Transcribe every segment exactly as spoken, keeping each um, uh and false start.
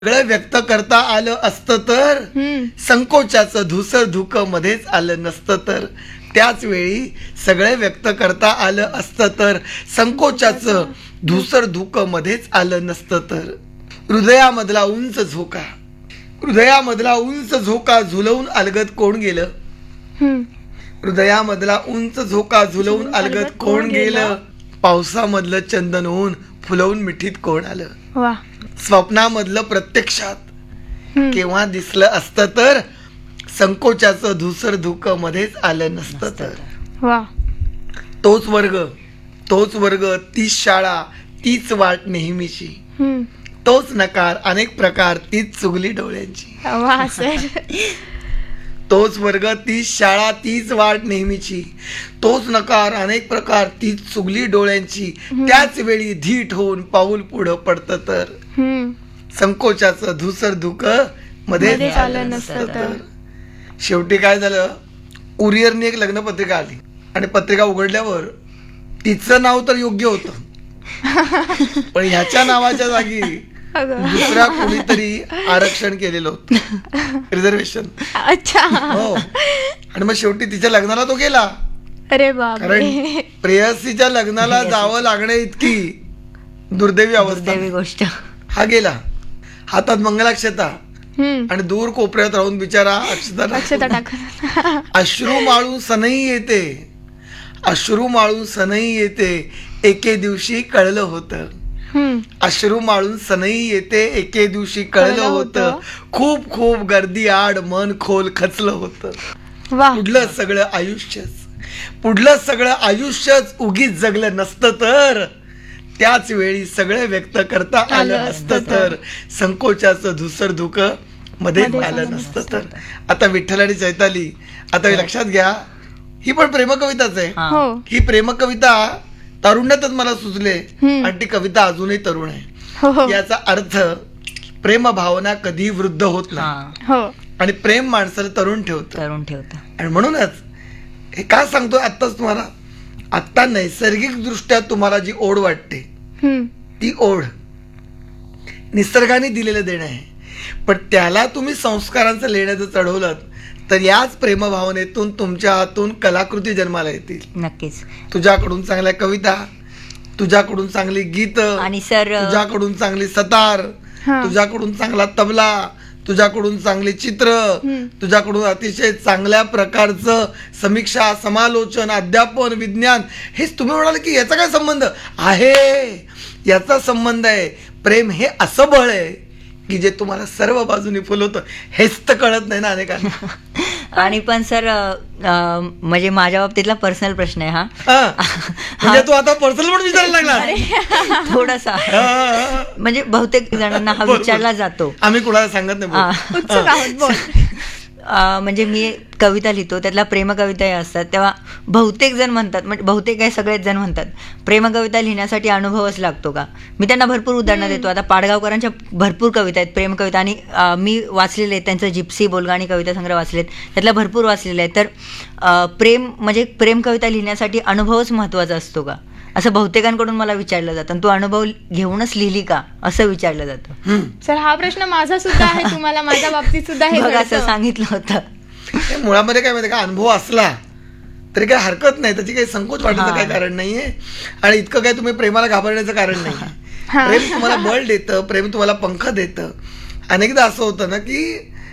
सगळं व्यक्त करता आलं असतं तर, संकोचाचं धुसर धुक मध्येच आलं नसतं तर, त्याच वेळी सगळे व्यक्त करता आलं असतं तर, संकोचाचं धुसर धुक मध्येच आलं नसतं तर. हृदयामधला उंच झोका हृदयामधला उंच झोका झुलवून अलगद कोण गेलं. हृदयामधला उंच झोका झुलवून अलगद कोण गेलं. पावसामधलं चंदन होऊन फुलवून मिठीत कोण आलं. स्वप्नामधलं प्रत्यक्षात केव्हा दिसलं असतं तर, संकोचाचं धुसर धुक मध्येच आलं नसतं तर. तोच वर्ग तोच वर्ग तीच शाळा तीच वाट नेहमीची, तोच नकार अनेक प्रकार तीच चुगली डोळ्यांची. तोच वर्ग तीच शाळा तीच वाट नेहमीची, तोच नकार अनेक प्रकार तीच चुगली डोळ्यांची. त्याच वेळी धीट होऊन पाऊल पुढं पडतं तर, संकोचाचं धुसर धुक मध्ये आलं नसतं तर. शेवटी काय झालं, कुरिअरने एक लग्न पत्रिका आली आणि पत्रिका उघडल्यावर तिचं नाव तर योग्य होतं, पण ह्याच्या नावाच्या जागी दुसरा कोणीतरी आरक्षण केलेलं होतं, रिझर्वेशन. अच्छा. हो. आणि मग शेवटी तिच्या लग्नाला तो गेला. अरे बाप. कारण प्रेयसीच्या लग्नाला जावं लागणे इतकी दुर्दैवी अवस्था गोष्ट. हा गेला, हातात मंगलाक्षता आणि दूर कोपऱ्यात राहून बिचारा अक्षता टाक. अश्रू माळून सनई येते, अश्रू माळून सनई येते, एके दिवशी कळलं होतं. अश्रू माळून सनई येते, एके दिवशी कळलं होतं. खूप खूप गर्दी आड मन खोल खचलं होतं. पुढलं सगळं आयुष्यच पुढलं सगळं आयुष्यच उगीच जगलं नसतं तर, त्याच वेळी सगळे व्यक्त करता आलं असतं तर, संकोचाचं धुसर धुक मध्ये आलं नसतं तर. आता विठ्ठल आणि चैताली, आता लक्षात घ्या, ही पण प्रेमकविताच आहे. ही प्रेमकविता तारुण्यातच मला सुचले आणि ती कविता अजूनही तरुण आहे. याचा अर्थ प्रेम भावना कधी वृद्ध होत नाही आणि प्रेम माणसाला तरुण ठेवत तरुण ठेवत. आणि म्हणूनच हे का सांगतोय आत्ताच तुम्हाला, आता नैसर्गिक दृष्ट्या तुम्हाला जी ओढ वाटते, ती ओढ निसर्गाने दिलेलं देणं आहे. पण त्याला तुम्ही संस्कारांचं लेण्याचं चढवलं तर याच प्रेमभावनेतून तुमच्या हातून कलाकृती जन्माला येतील. नक्कीच. तुझ्याकडून चांगल्या कविता, तुझ्याकडून चांगली गीत, आणि सर तुझ्याकडून चांगली सतार, तुझ्याकडून चांगला तबला, तुझ्याकडून चांगली चित्र, तुझ्याकडून अतिशय चांगल्या प्रकारचं समीक्षा, समालोचन, अध्यापन, विज्ञान. हेच तुम्ही म्हणाल की याचा काय संबंध आहे, याचा संबंध आहे. प्रेम हे असं बळ आहे की जे तुम्हाला सर्व बाजूनी फुलवतं. हेच तर कळत नाही ना अनेकांना. आणि पण सर म्हणजे माझ्या बाबतीतला पर्सनल प्रश्न आहे हा. म्हणजे तू आता पर्सनल पण विचारायला लागला थोडासा. म्हणजे बहुतेक जणांना हा विचारला जातो, आम्ही कुणाला सांगत नाही. म्हणजे मी कविता लिहितो, त्यातल्या प्रेमकविताही असतात, तेव्हा बहुतेक जण म्हणतात, म्हणजे बहुतेक काय सगळेच जण म्हणतात, प्रेमकविता लिहिण्यासाठी अनुभवच लागतो का. मी त्यांना भरपूर उदाहरणं देतो. आता पाडगावकरांच्या भरपूर कविता आहेत प्रेमकविता, आणि मी वाचलेले आहेत त्यांचं जिप्सी बोलगाणी कविता संग्रह वाचलेत, त्यातल्या भरपूर वाचलेले आहेत. तर प्रेम म्हणजे प्रेमकविता लिहिण्यासाठी अनुभवच महत्त्वाचा असतो का, असं बहुतेकांकडून मला विचारलं जातं. तू अनुभव घेऊनच लिहिली का, असं विचारलं जातं. सर हा प्रश्न माझा सुद्धा आहे, तुम्हाला माझ्या बाबतीत सुद्धा हे असं सांगितलं होतं. मुळामध्ये काय माहिती का, अनुभव असला तरी काही हरकत नाही, त्याची काही संकोच वाटायचं काही कारण नाहीये. आणि इतकं काय तुम्ही प्रेमाला घाबरण्याचं कारण नाही. प्रेम तुम्हाला बळ देतं, प्रेम तुम्हाला पंख देतं. अनेकदा असं होतं ना की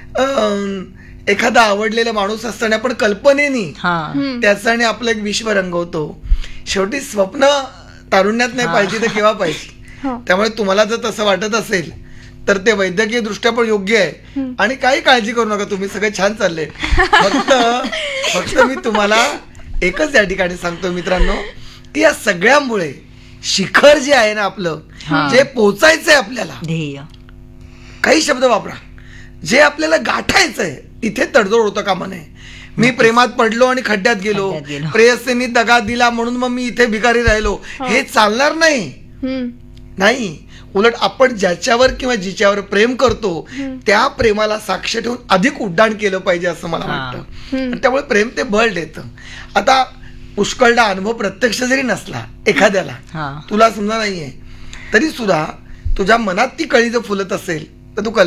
एखादा आवडलेला माणूस असताना आपण कल्पनेनी त्याचं आणि आपलं एक विश्व रंगवतो. शेवटी स्वप्न तारुण्यात नाही पाहिजे तर केव्हा पाहिजे. त्यामुळे तुम्हाला जर तसं वाटत असेल तर ते वैद्यकीय दृष्ट्या पण योग्य आहे. आणि काही काळजी करू नका, तुम्ही सगळे छान चालले. फक्त फक्त मी तुम्हाला एकच या ठिकाणी सांगतो मित्रांनो, की या सगळ्यामुळे शिखर जे आहे ना आपलं, जे पोचायचंय आपल्याला, ध्येय, काही शब्द वापरा, जे आपल्याला गाठायचंय तिथे तडजोड होतं कामा नये. मी प्रेमात पडलो आणि खड्ड्यात गेलो, प्रेयसीने दगा दिला म्हणून मग मी इथे भिकारी राहिलो, हे चालणार नाही. नाही, उलट आपण ज्याच्यावर किंवा जिच्यावर प्रेम करतो त्या प्रेमाला साक्ष ठेवून अधिक उड्डाण केलं पाहिजे असं मला वाटतं. त्यामुळे प्रेम ते बळ देतं. आता पुष्कळदा अनुभव प्रत्यक्ष जरी नसला एखाद्याला, तुला समजा नाहीये तरी सुद्धा तुझ्या मनात ती कळी जर फुलत असेल तर तू